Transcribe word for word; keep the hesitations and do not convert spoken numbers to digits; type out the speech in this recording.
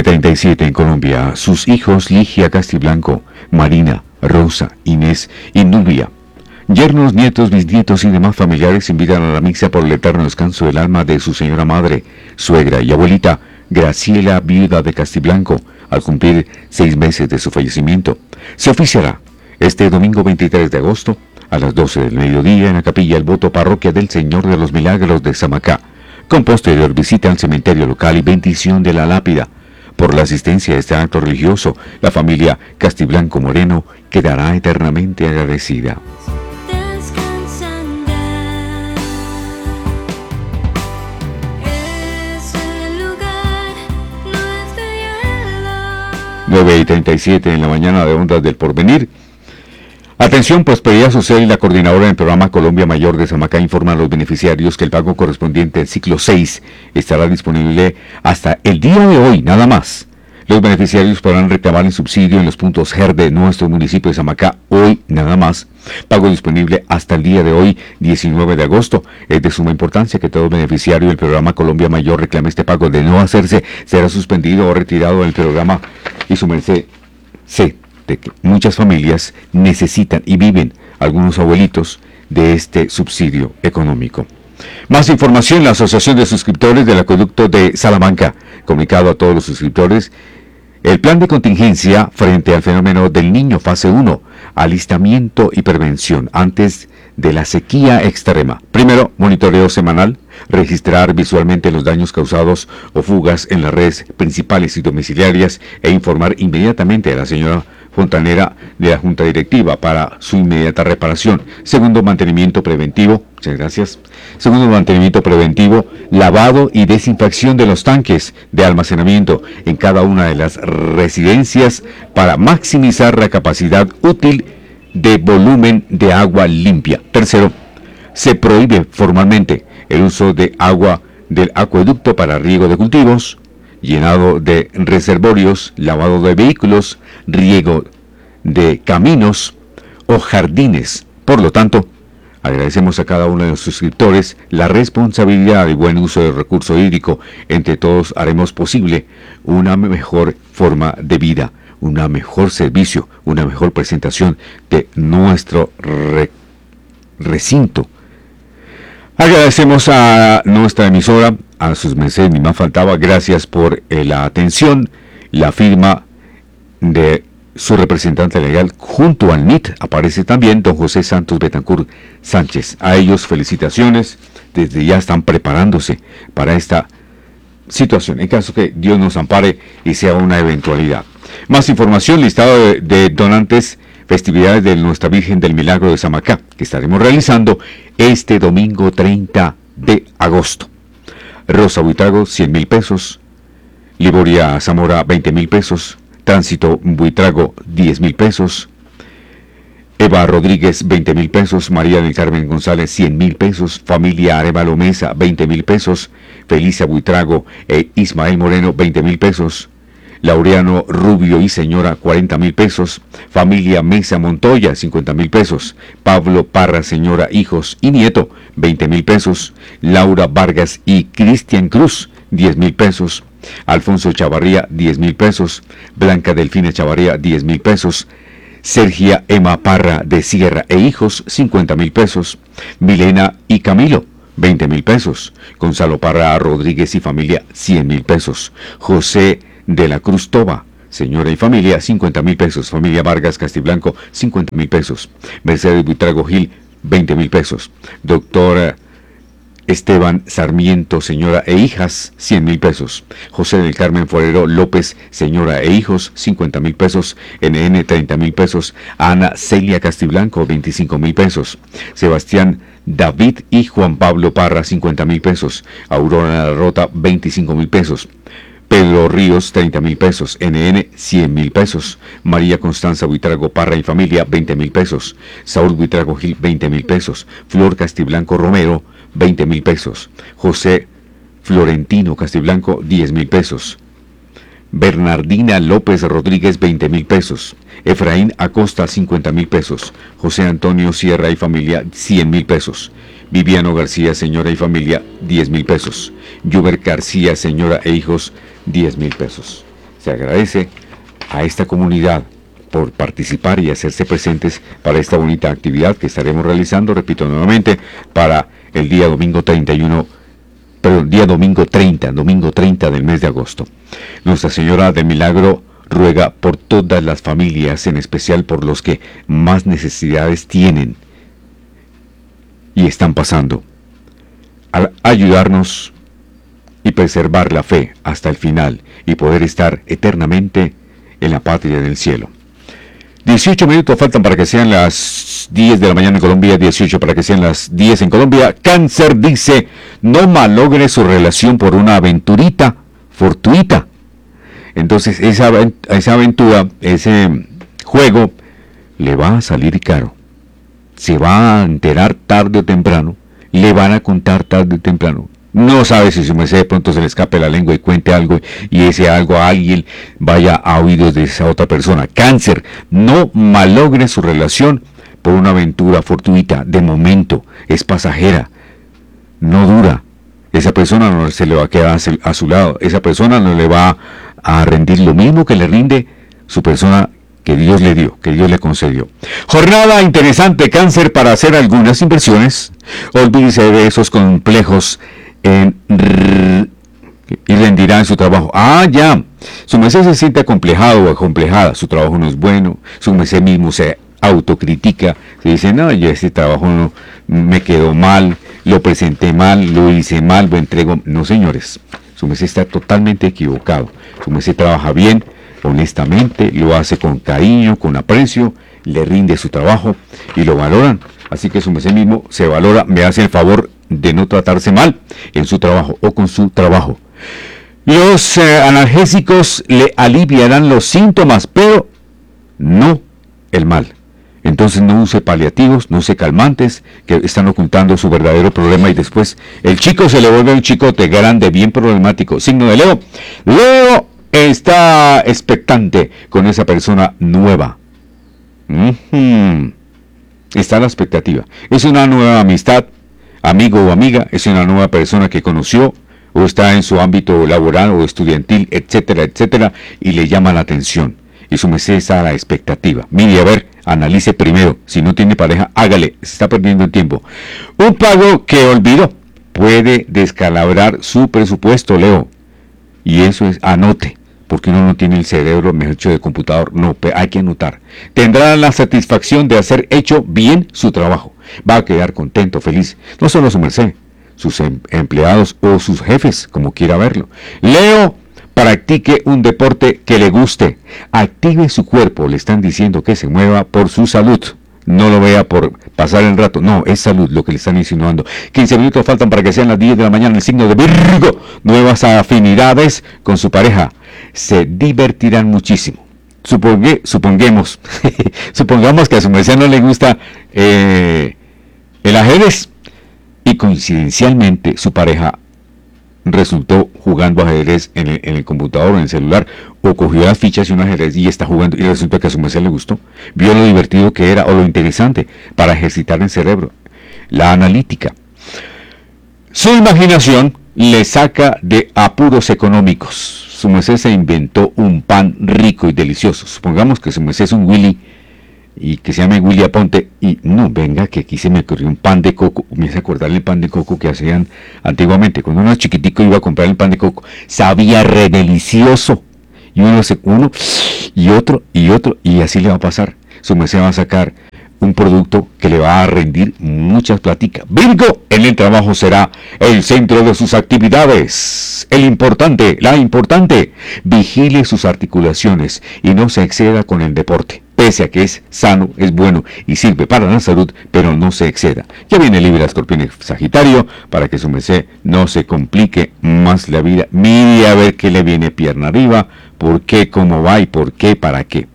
treinta y siete en Colombia. Sus hijos Ligia Castiblanco, Marina, Rosa, Inés y Nubia. Yernos, nietos, bisnietos y demás familiares invitan a la misa por el eterno descanso del alma de su señora madre, suegra y abuelita, Graciela, viuda de Castiblanco, al cumplir seis meses de su fallecimiento. Se oficiará este domingo veintitrés de agosto a las doce del mediodía en la capilla El Voto, parroquia del Señor de los Milagros de Samacá, con posterior visita al cementerio local y bendición de la lápida. Por la asistencia a este acto religioso, la familia Castiblanco Moreno quedará eternamente agradecida. nueve y treinta y siete en la mañana de Ondas del Porvenir. Atención, Prosperidad Social y la coordinadora del programa Colombia Mayor de Samacá informan a los beneficiarios que el pago correspondiente al ciclo seis estará disponible hasta el día de hoy, nada más. Los beneficiarios podrán reclamar el subsidio en los puntos G E R de nuestro municipio de Samacá hoy, nada más. Pago disponible hasta el día de hoy, diecinueve de agosto. Es de suma importancia que todo beneficiario del programa Colombia Mayor reclame este pago. De no hacerse, será suspendido o retirado del programa, y su merced sé de que muchas familias necesitan y viven, algunos abuelitos, de este subsidio económico. Más información: la Asociación de Suscriptores del Acueducto de Salamanca, comunicado a todos los suscriptores, el plan de contingencia frente al fenómeno del Niño fase uno, alistamiento y prevención antes de la sequía extrema. Primero, monitoreo semanal, registrar visualmente los daños causados o fugas en las redes principales y domiciliarias e informar inmediatamente a la señora fontanera de la Junta Directiva para su inmediata reparación. Segundo, mantenimiento preventivo. Muchas gracias. Segundo, mantenimiento preventivo, lavado y desinfección de los tanques de almacenamiento en cada una de las residencias para maximizar la capacidad útil de volumen de agua limpia. Tercero, se prohíbe formalmente el uso de agua del acueducto para riego de cultivos, llenado de reservorios, lavado de vehículos, riego de caminos o jardines. Por lo tanto, agradecemos a cada uno de los suscriptores la responsabilidad y buen uso del recurso hídrico. Entre todos haremos posible una mejor forma de vida, un mejor servicio, una mejor presentación de nuestro re- recinto. Agradecemos a nuestra emisora, a sus mercedes, ni más faltaba. Gracias por eh, la atención. La firma de su representante legal junto al N I T aparece también don José Santos Betancur Sánchez. A ellos felicitaciones. Desde ya están preparándose para esta situación, en caso que Dios nos ampare y sea una eventualidad. Más información: listado de, de donantes, festividades de Nuestra Virgen del Milagro de Samacá, que estaremos realizando este domingo treinta de agosto. Rosa Buitrago, cien mil pesos. Liboria Zamora, veinte mil pesos. Tránsito Buitrago, diez mil pesos. Eva Rodríguez, veinte mil pesos. María del Carmen González, cien mil pesos. Familia Arevalo Mesa, veinte mil pesos. Felicia Buitrago e Ismael Moreno, veinte mil pesos. Laureano Rubio y señora, cuarenta mil pesos. Familia Mesa Montoya, cincuenta mil pesos. Pablo Parra, señora, hijos y nieto, veinte mil pesos. Laura Vargas y Cristian Cruz, diez mil pesos. Alfonso Chavarría, diez mil pesos. Blanca Delfina Chavarría, diez mil pesos. Sergia Emma Parra de Sierra e hijos, cincuenta mil pesos. Milena y Camilo, veinte mil pesos. Gonzalo Parra Rodríguez y familia, cien mil pesos. José de la Cruz Toba, señora y familia, cincuenta mil pesos. Familia Vargas Castiblanco, cincuenta mil pesos. Mercedes Buitrago Gil, veinte mil pesos. Doctor Esteban Sarmiento, señora e hijas, cien mil pesos. José del Carmen Forero López, señora e hijos, cincuenta mil pesos. N N, treinta mil pesos. Ana Celia Castiblanco, veinticinco mil pesos. Sebastián David y Juan Pablo Parra, cincuenta mil pesos. Aurora Rota, veinticinco mil pesos. Pedro Ríos, treinta mil pesos. N N, cien mil pesos. María Constanza Buitrago Parra y familia, veinte mil pesos. Saúl Buitrago Gil, veinte mil pesos. Flor Castiblanco Romero, veinte mil pesos. José Florentino Castiblanco, diez mil pesos. Bernardina López Rodríguez, veinte mil pesos. Efraín Acosta, cincuenta mil pesos. José Antonio Sierra y familia, cien mil pesos. Viviano García, señora y familia, diez mil pesos. Yuber García, señora e hijos, diez mil pesos. se agradece a esta comunidad por participar y hacerse presentes para esta bonita actividad que estaremos realizando, repito nuevamente, para el día domingo treinta y uno, perdón, día domingo treinta, domingo treinta del mes de agosto. Nuestra Señora del Milagro ruega por todas las familias, en especial por los que más necesidades tienen y están pasando, a ayudarnos y preservar la fe hasta el final y poder estar eternamente en la patria del cielo. dieciocho minutos faltan para que sean las diez de la mañana en Colombia, dieciocho para que sean las diez en Colombia. Cáncer dice, no malogre su relación por una aventurita fortuita. Entonces esa, esa aventura, ese juego, le va a salir caro. Se va a enterar tarde o temprano, le van a contar tarde o temprano. No sabe si su merced de pronto se le escape la lengua y cuente algo y ese algo a alguien vaya a oídos de esa otra persona. Cáncer, no malogre su relación por una aventura fortuita. De momento, es pasajera, no dura. Esa persona no se le va a quedar a su lado. Esa persona no le va a rendir lo mismo que le rinde su persona que Dios le dio, que Dios le concedió. Jornada interesante, Cáncer, para hacer algunas inversiones. Olvídese de esos complejos en y rendirá en su trabajo. Ah, ya. Su merced se siente acomplejado o acomplejada. Su trabajo no es bueno. Su merced mismo se autocritica. Se dice, no, yo este trabajo no me quedó mal, lo presenté mal, lo hice mal, lo entrego. No, señores. Su merced está totalmente equivocado. Su merced trabaja bien, honestamente, lo hace con cariño, con aprecio, le rinde su trabajo y lo valoran. Así que su merced mismo se valora, me hace el favor de no tratarse mal en su trabajo o con su trabajo. Los eh, analgésicos le aliviarán los síntomas, pero no el mal. Entonces no use paliativos, no use calmantes que están ocultando su verdadero problema y después el chico se le vuelve un chicote grande, bien problemático. Signo de Leo. Leo está expectante con esa persona nueva. Uh-huh. Está la expectativa. Es una nueva amistad, amigo o amiga, es una nueva persona que conoció o está en su ámbito laboral o estudiantil, etcétera, etcétera, y le llama la atención. Y su merced está a la expectativa. Mire, a ver, analice primero. Si no tiene pareja, hágale, se está perdiendo el tiempo. Un pago que olvidó puede descalabrar su presupuesto, Leo. Y eso es, anote, porque uno no tiene el cerebro, mejor dicho, de computador. No, hay que anotar. Tendrá la satisfacción de hacer hecho bien su trabajo. Va a quedar contento, feliz. No solo su merced, sus em empleados o sus jefes, como quiera verlo. Leo, practique un deporte que le guste. Active su cuerpo. Le están diciendo que se mueva por su salud. No lo vea por pasar el rato. No, es salud lo que le están insinuando. quince minutos faltan para que sean las diez de la mañana en el signo de Virgo. Nuevas afinidades con su pareja. Se divertirán muchísimo. Supongue, supongamos, supongamos que a su merced no le gusta eh, el ajedrez y coincidencialmente su pareja resultó jugando ajedrez en el, en el computador o en el celular, o cogió las fichas y un ajedrez y está jugando y resulta que a su merced le gustó, vio lo divertido que era o lo interesante para ejercitar el cerebro, la analítica. Su imaginación le saca de apuros económicos. Su merced se inventó un pan rico y delicioso. Supongamos que su merced es un Willy y que se llame Willy Aponte y no, venga, que aquí se me ocurrió un pan de coco. Me hace acordar el pan de coco que hacían antiguamente. Cuando uno era chiquitico iba a comprar el pan de coco, sabía re delicioso. Y uno, se, uno y otro y otro y así le va a pasar. Su merced va a sacar un producto que le va a rendir muchas pláticas. Virgo, en el trabajo será el centro de sus actividades. El importante, la importante, vigile sus articulaciones y no se exceda con el deporte. Pese a que es sano, es bueno y sirve para la salud, pero no se exceda. Ya viene Libra, Escorpión y Sagitario, para que su merced no se complique más la vida. Mire a ver qué le viene pierna arriba, por qué, cómo va y por qué, para qué.